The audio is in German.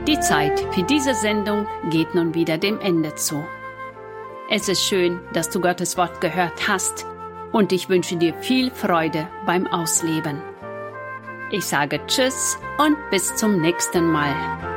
Die Zeit für diese Sendung geht nun wieder dem Ende zu. Es ist schön, dass du Gottes Wort gehört hast und ich wünsche dir viel Freude beim Ausleben. Ich sage Tschüss und bis zum nächsten Mal.